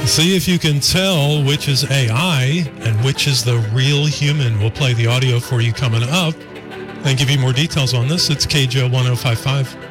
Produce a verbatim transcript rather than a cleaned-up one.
See if you can tell which is A I and which is the real human. We'll play the audio for you coming up and give you more details on this. It's K J O one oh five point five.